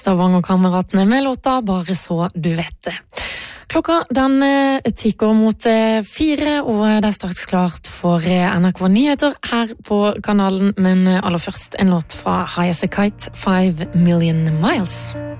Stavanger-kameratene med låta Bare så du vet det. Klokka den tikker mot 4, og det straks klart for NRK Nyheter her på kanalen, men aller først en låt fra High as a Kite, 5 Million Miles.